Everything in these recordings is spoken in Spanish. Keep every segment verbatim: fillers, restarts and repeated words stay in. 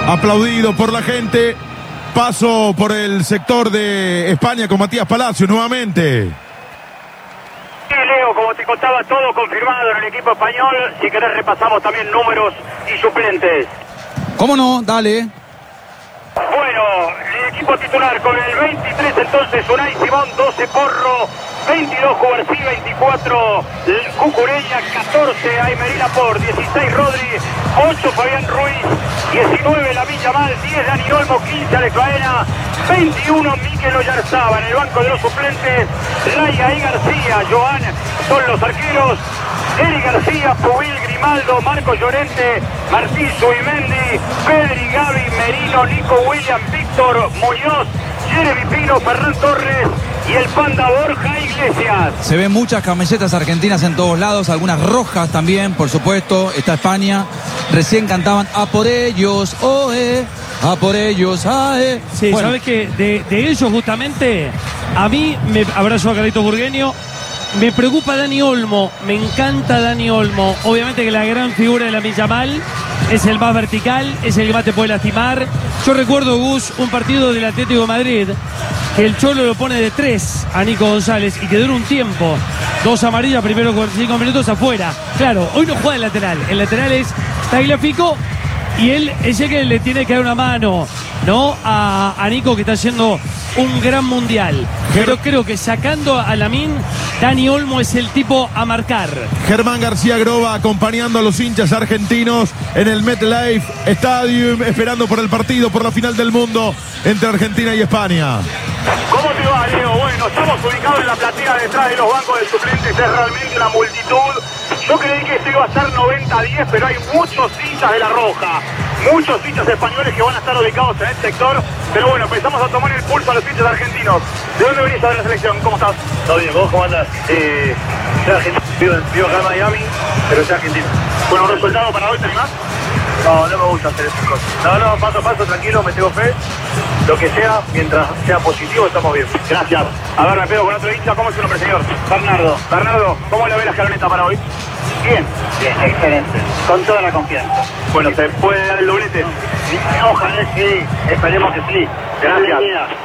aplaudido por la gente. Paso por el sector de España con Matías Palacios nuevamente. Sí, Leo, como te contaba, todo confirmado en el equipo español. Si querés repasamos también números y suplentes. ¿Cómo no? Dale. Bueno, el equipo titular con el veintitrés entonces Unai Simón, doce Porro, veintidós Cubarsí, veinticuatro Cucureña, catorce Aymeril Laporte, dieciséis Rodri, ocho Fabián Ruiz, diecinueve Lamine Yamal, diez Dani Olmo, quince Alex Baena, veintiuno Mikel Oyarzabal. En el banco de los suplentes, Raya y García, Joan son los arqueros, Eric García, Pubil, Grimaldo, Marco Llorente, Martín Zubimendi, Pedri, Gaby, Merino, Nico William, Víctor Muñoz, Jeremy Pino, Ferran Torres y el Panda Borja Iglesias. Se ven muchas camisetas argentinas en todos lados, algunas rojas también, por supuesto. Está España. Recién cantaban a por ellos, oh, eh, a por ellos, ah, eh. Sí, Bueno. ¿sabes qué? De, de ellos justamente, a mí, me abrazo a Carlitos Burgueño, me preocupa Dani Olmo, me encanta Dani Olmo. Obviamente que la gran figura de Lamine Yamal es el más vertical, es el que más te puede lastimar. Yo recuerdo, Gus, un partido del Atlético de Madrid que el Cholo lo pone de tres a Nico González y que dura un tiempo. Dos amarillas, primero cuarenta y cinco minutos afuera. Claro, hoy no juega el lateral. El lateral es Tagliafico y él es el que le tiene que dar una mano, ¿no? A, a Nico, que está haciendo un gran mundial. Pero creo que sacando a Lamine, Dani Olmo es el tipo a marcar. Germán García Groba acompañando a los hinchas argentinos en el MetLife Stadium, esperando por el partido, por la final del mundo entre Argentina y España. ¿Cómo te va, Leo? Bueno, estamos ubicados en la platea detrás de los bancos de suplentes, es realmente una multitud. Yo creí que esto iba a ser noventa a diez, pero hay muchos hinchas de La Roja, muchos hinchas españoles que van a estar ubicados en el sector. Pero bueno, empezamos a tomar el pulso a los hinchas argentinos. ¿De dónde venís a ver la selección? ¿Cómo estás? Todo bien, ¿vos cómo andás? Eh, soy argentino, vivo, vivo acá en Miami, pero soy argentino. Bueno, ¿un resultado para hoy te animás? No, no me gusta hacer esas cosas. No, no, paso a paso, tranquilo, me tengo fe. Lo que sea, mientras sea positivo, estamos bien. Gracias. A ver, me pego con otro hincha. ¿Cómo es su nombre, señor? Bernardo. Bernardo, ¿cómo le ve la escaloneta para hoy? Bien. Bien, excelente. Con toda la confianza. Bueno, ¿se puede dar el doblete? Ojalá sí, esperemos que sí. Gracias.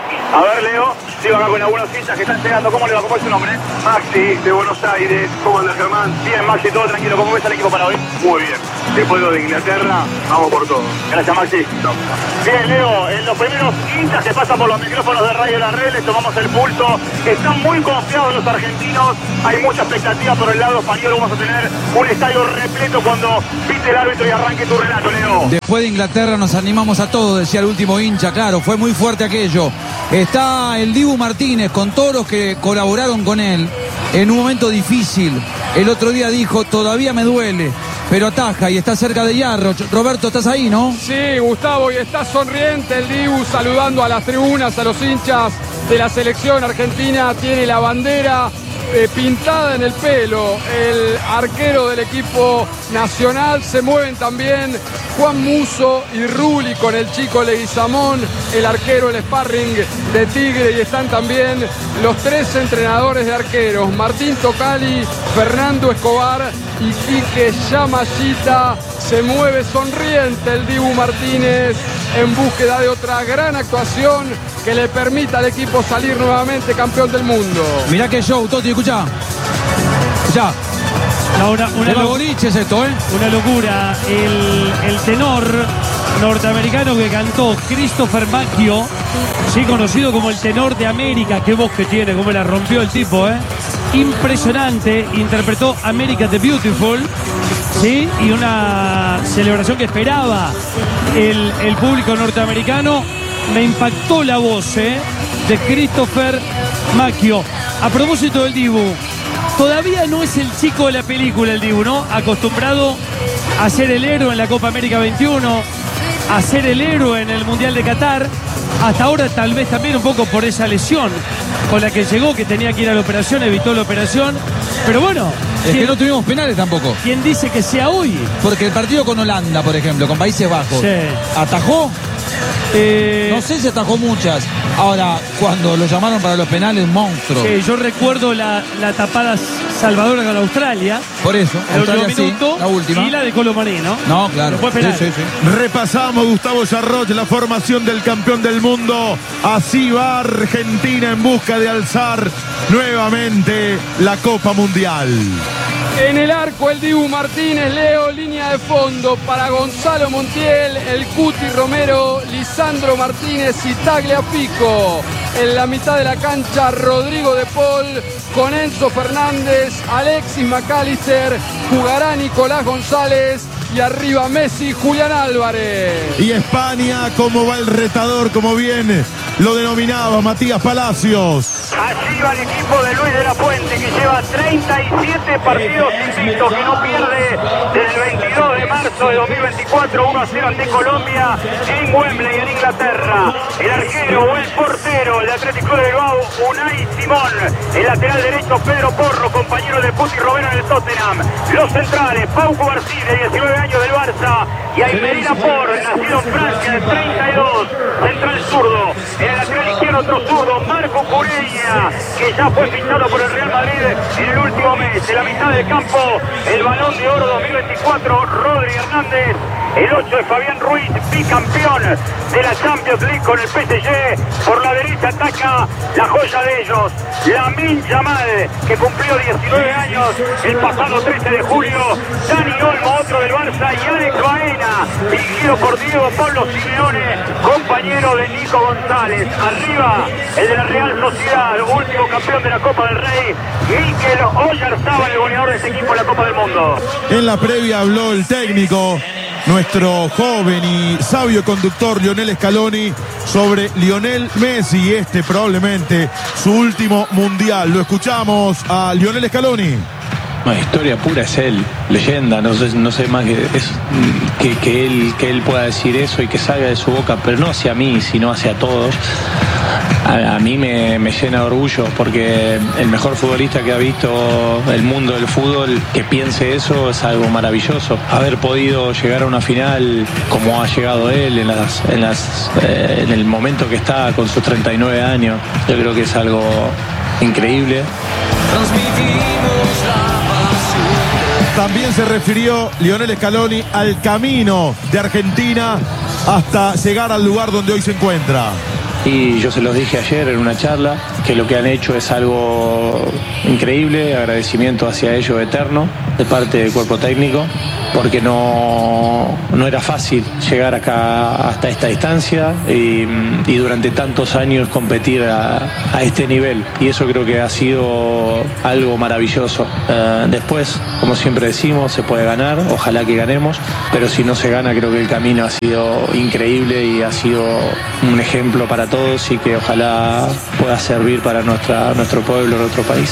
A ver, Leo, sigo acá con algunos hinchas que están llegando. ¿Cómo le va? ¿Cómo es su nombre? Maxi, de Buenos Aires. ¿Cómo anda, Germán? Bien, Maxi, todo tranquilo. ¿Cómo ves al equipo para hoy? Muy bien. Después lo de Inglaterra, vamos por todo. Gracias, Maxi. No. Bien, Leo, en los primeros hinchas que pasan por los micrófonos de Radio La Red, les tomamos el pulso. Están muy confiados los argentinos. Hay mucha expectativa por el lado español. Vamos a tener un estadio repleto cuando pite el árbitro y arranque tu relato, Leo. Después de Inglaterra nos animamos a todos, decía el último hincha, claro, fue muy fuerte aquello. Está el Dibu Martínez con todos los que colaboraron con él en un momento difícil. El otro día dijo, todavía me duele, pero ataja y está cerca de Yarro. Roberto, ¿estás ahí, no? Sí, Gustavo, y está sonriente el Dibu saludando a las tribunas, a los hinchas de la selección argentina. Tiene la bandera eh, pintada en el pelo. El arquero del equipo nacional. Se mueven también Juan Musso y Rulli con el chico Leguizamón, el arquero, el sparring de Tigre, y están también los tres entrenadores de arqueros, Martín Tocali, Fernando Escobar y Quique Yamashita. Se mueve sonriente el Dibu Martínez en búsqueda de otra gran actuación que le permita al equipo salir nuevamente campeón del mundo. Mirá qué show, Toti, escuchá. Escuchá. No, una, una, lo boliches esto, ¿eh? Una locura. El, el tenor norteamericano que cantó Christopher Macchio, sí, conocido como el tenor de América. Qué voz que tiene, cómo la rompió el tipo, ¿eh? Impresionante. Interpretó America the Beautiful, sí, y una celebración que esperaba el, el público norteamericano. Me impactó la voz, ¿eh? de Christopher Macchio. A propósito del Dibu, todavía no es el chico de la película el Dibu, ¿no? Acostumbrado a ser el héroe en la Copa América veintiuno, a ser el héroe en el Mundial de Qatar. Hasta ahora tal vez también un poco por esa lesión con la que llegó, que tenía que ir a la operación, evitó la operación. Pero bueno, es que no tuvimos penales tampoco. ¿Quién dice que sea hoy? Porque el partido con Holanda, por ejemplo, con Países Bajos, sí, atajó Eh, No sé si atajó muchas. Ahora, cuando lo llamaron para los penales, un monstruo. sí, yo recuerdo la, la tapada salvadora con Australia. Por eso, El Australia último sí, minuto. la última. Y la de Colomaní, ¿no? No, claro. Fue penal. Sí, sí, sí. Repasamos, Gustavo Yarroch, la formación del campeón del mundo. Así va Argentina en busca de alzar nuevamente la Copa Mundial. En el arco el Dibu Martínez, Leo, línea de fondo para Gonzalo Montiel, el Cuti Romero, Lisandro Martínez y Tagliafico. En la mitad de la cancha Rodrigo de Paul con Enzo Fernández, Alexis McAllister, jugará Nicolás González y arriba Messi, Julián Álvarez. Y España, ¿cómo va el retador? Como bien lo denominaba Matías Palacios. Allí va el equipo de Luis de la Fuente, que lleva treinta y siete partidos invictos, que no pierde desde el veintidós de marzo de dos mil veinticuatro, uno a cero ante Colombia en Wembley, en Inglaterra. El arquero o el portero, el Atlético de Bilbao, Unai Simón. El lateral derecho, Pedro Porro, compañero de Cuti Romero en el Tottenham. Los centrales, Pau Cubarsí, de diecinueve años del Barça, y Aymeric Laporte, nacido en Francia, de treinta y dos, central zurdo. En el lateral izquierdo, otro zurdo, Marco Cureña, que ya fue fichado por el Real Madrid en el último mes. En la mitad del campo, el Balón de Oro dos mil veinticuatro, Rodri Hernández. El ocho de Fabián Ruiz, bicampeón de la Champions League con el P S G. Por la derecha ataca la joya de ellos, Lamine Yamal, que cumplió diecinueve años el pasado trece de julio. Dani Olmo, otro del Barça, y Alex Baena, dirigido por Diego Pablo Simeone, compañero de Nico González. Arriba, el de la Real Sociedad, último campeón de la Copa del Rey, Mikel Oyarzábal, el goleador de ese equipo en la Copa del Mundo. En la previa habló el técnico, nuestro joven y sabio conductor Lionel Scaloni, sobre Lionel Messi, este probablemente su último mundial. Lo escuchamos a Lionel Scaloni. No, historia pura es él, leyenda, no sé, no sé más que, es, que, que, él, que él pueda decir eso y que salga de su boca, pero no hacia mí, sino hacia todos. A, a mí me, me llena de orgullo porque el mejor futbolista que ha visto el mundo del fútbol, que piense eso, es algo maravilloso. Haber podido llegar a una final como ha llegado él en, las, en, las, eh, en el momento que está con sus treinta y nueve años, yo creo que es algo increíble. También se refirió Lionel Scaloni al camino de Argentina hasta llegar al lugar donde hoy se encuentra. Y yo se los dije ayer en una charla, que lo que han hecho es algo increíble, agradecimiento hacia ellos eterno, de parte del cuerpo técnico, porque no, no era fácil llegar acá hasta esta distancia y, y durante tantos años competir a, a este nivel. Y eso creo que ha sido algo maravilloso. Uh, después, como siempre decimos, se puede ganar, ojalá que ganemos, pero si no se gana, creo que el camino ha sido increíble y ha sido un ejemplo para todos y que ojalá pueda servir para nuestra, nuestro pueblo, nuestro país.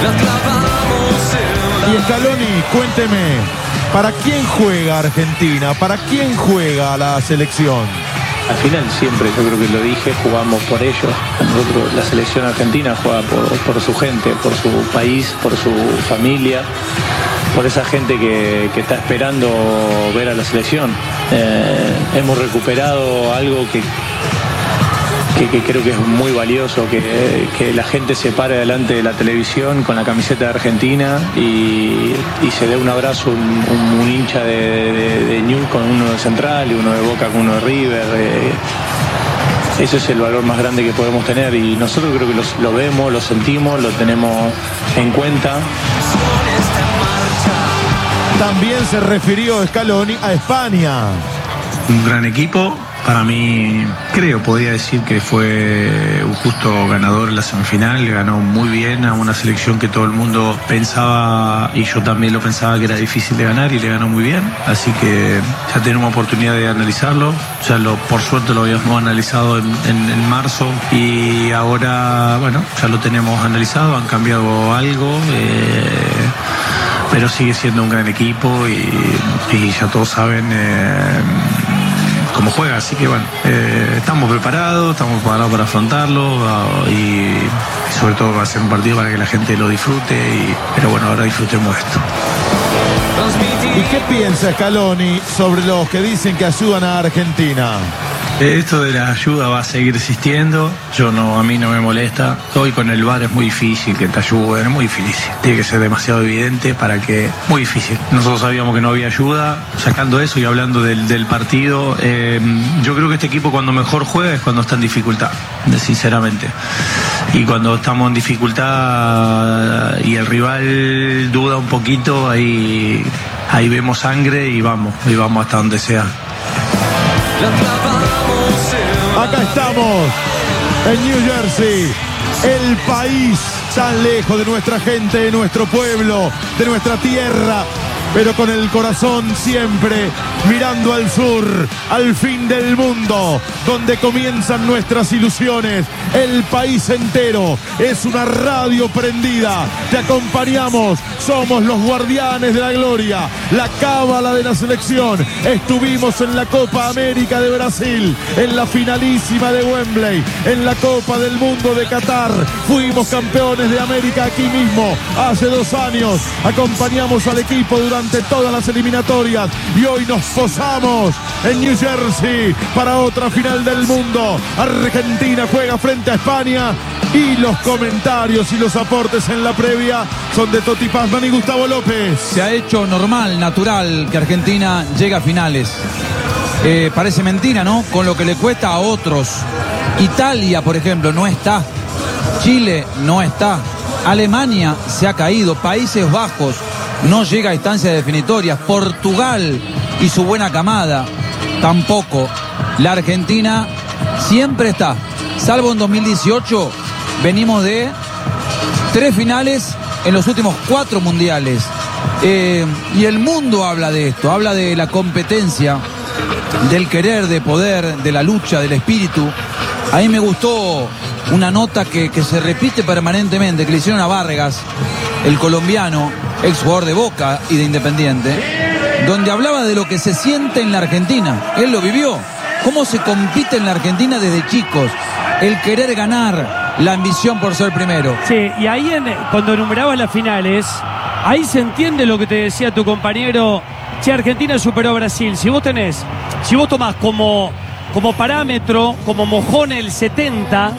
Y Scaloni, cuénteme, ¿para quién juega Argentina? ¿Para quién juega la selección? Al final siempre, yo creo que lo dije, jugamos por ellos. Nosotros, la selección argentina juega por, por su gente, por su país, por su familia, por esa gente que, que está esperando ver a la selección. Eh, hemos recuperado algo que Que, que creo que es muy valioso, que, que la gente se pare delante de la televisión con la camiseta de Argentina y, y se dé un abrazo, un, un, un hincha de, de, de Newell's con uno de Central y uno de Boca con uno de River. Eh, ese es el valor más grande que podemos tener y nosotros creo que lo, lo vemos, lo sentimos, lo tenemos en cuenta. También se refirió Scaloni a España. Un gran equipo. Para mí, creo, podría decir que fue un justo ganador en la semifinal. Ganó muy bien a una selección que todo el mundo pensaba, y yo también lo pensaba, que era difícil de ganar, y le ganó muy bien. Así que ya tenemos oportunidad de analizarlo. Ya lo, por suerte lo habíamos analizado en, en, en marzo y ahora, bueno, ya lo tenemos analizado. Han cambiado algo. Eh, pero sigue siendo un gran equipo y, y ya todos saben eh, cómo juega, así que bueno, eh, estamos preparados, estamos preparados para afrontarlo uh, y, y sobre todo va a ser un partido para que la gente lo disfrute, y, pero bueno, ahora disfrutemos esto. ¿Y qué piensa Scaloni sobre los que dicen que ayudan a Argentina? Esto de la ayuda va a seguir existiendo. Yo no, a mí no me molesta. Hoy con el V A R es muy difícil que te ayuden, es muy difícil. Tiene que ser demasiado evidente para que... Muy difícil. Nosotros sabíamos que no había ayuda. Sacando eso y hablando del, del partido, eh, yo creo que este equipo cuando mejor juega es cuando está en dificultad, sinceramente. Y cuando estamos en dificultad y el rival duda un poquito, ahí, ahí vemos sangre y vamos, y vamos hasta donde sea. Acá estamos, en New Jersey, el país tan lejos de nuestra gente, de nuestro pueblo, de nuestra tierra, pero con el corazón siempre mirando al sur, al fin del mundo, donde comienzan nuestras ilusiones. El país entero es una radio prendida. Te acompañamos, somos los guardianes de la gloria, la cábala de la selección. Estuvimos en la Copa América de Brasil, en la finalísima de Wembley, en la Copa del Mundo de Qatar. Fuimos campeones de América aquí mismo hace dos años. Acompañamos al equipo durante todas las eliminatorias y hoy nos posamos en New Jersey para otra final del mundo. Argentina juega frente a España y los comentarios y los aportes en la previa son de Toti Pazman y Gustavo López. Se ha hecho normal, natural que Argentina llegue a finales. Eh, parece mentira, ¿no? Con lo que le cuesta a otros. Italia, por ejemplo, no está. Chile no está. Alemania se ha caído. Países Bajos no llega a instancias definitorias. Portugal y su buena camada tampoco. La Argentina siempre está. Salvo en dos mil dieciocho, venimos de tres finales en los últimos cuatro mundiales. Eh, y el mundo habla de esto, habla de la competencia, del querer, de poder, de la lucha, del espíritu. A mí me gustó una nota que, que se repite permanentemente, que le hicieron a Vargas, el colombiano, ex jugador de Boca y de Independiente, donde hablaba de lo que se siente en la Argentina. Él lo vivió. Cómo se compite en la Argentina desde chicos. El querer ganar, la ambición por ser primero. Sí, y ahí en, cuando enumerabas las finales, ahí se entiende lo que te decía tu compañero. Che, Argentina superó a Brasil. Si vos tenés, si vos tomás como, como parámetro, como mojón el setenta,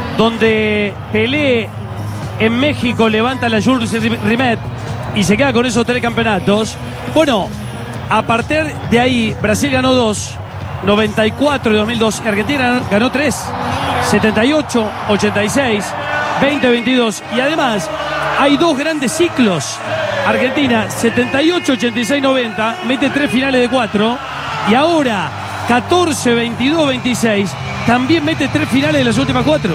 donde Pelé en México levanta la Jules Rimet y se queda con esos tres campeonatos, bueno, a partir de ahí Brasil ganó dos, noventa y cuatro y dos mil dos, Argentina ganó tres, setenta y ocho, ochenta y seis, veinte veintidós, y además hay dos grandes ciclos. Argentina setenta y ocho, ochenta y seis, noventa, mete tres finales de cuatro, y ahora catorce, veintidós, veintiséis también mete tres finales de las últimas cuatro.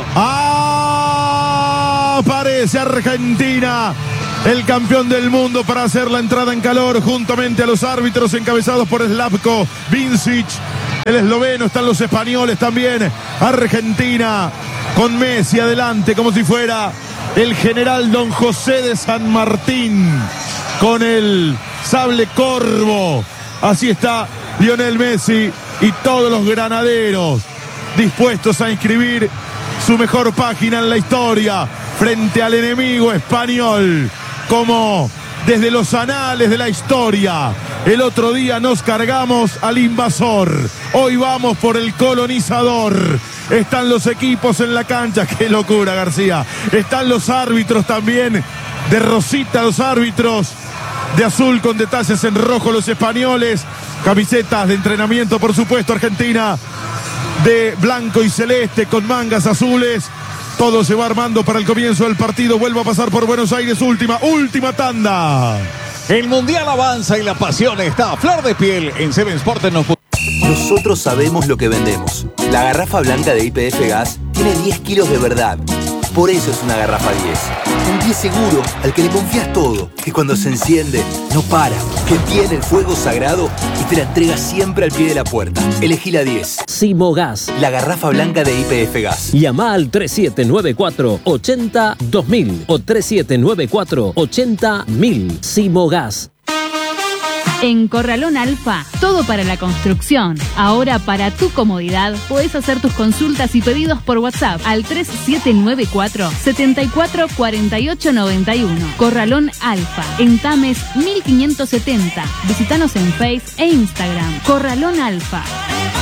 Aparece Argentina, el campeón del mundo, para hacer la entrada en calor juntamente a los árbitros encabezados por Slavko Vincic, el esloveno. Están los españoles también. Argentina con Messi adelante como si fuera el general Don José de San Martín con el sable corvo. Así está Lionel Messi y todos los granaderos dispuestos a inscribir su mejor página en la historia frente al enemigo español, como desde los anales de la historia. El otro día nos cargamos al invasor, hoy vamos por el colonizador. Están los equipos en la cancha, qué locura, García. Están los árbitros también, de rosita los árbitros, de azul con detalles en rojo los españoles, camisetas de entrenamiento por supuesto Argentina, de blanco y celeste con mangas azules. Todo se va armando para el comienzo del partido. Vuelvo a pasar por Buenos Aires, última, última tanda. El Mundial avanza y la pasión está a flor de piel en Seven Sports. Nos... Nosotros sabemos lo que vendemos. La garrafa blanca de Y P F Gas tiene diez kilos de verdad. Por eso es una garrafa diez. Un diez seguro al que le confías todo, que cuando se enciende no para, que tiene el fuego sagrado y te la entrega siempre al pie de la puerta. Elegí la diez. Simogas, la garrafa blanca de Y P F Gas. Llama al tres siete nueve cuatro, ocho cero, dos mil o tres siete nueve cuatro, ocho cero, mil. Simogas. En Corralón Alfa, todo para la construcción. Ahora, para tu comodidad, podés hacer tus consultas y pedidos por WhatsApp al tres siete nueve cuatro, siete cuatro cuatro ocho nueve uno. Corralón Alfa, en Tames mil quinientos setenta. Visítanos en Face e Instagram. Corralón Alfa.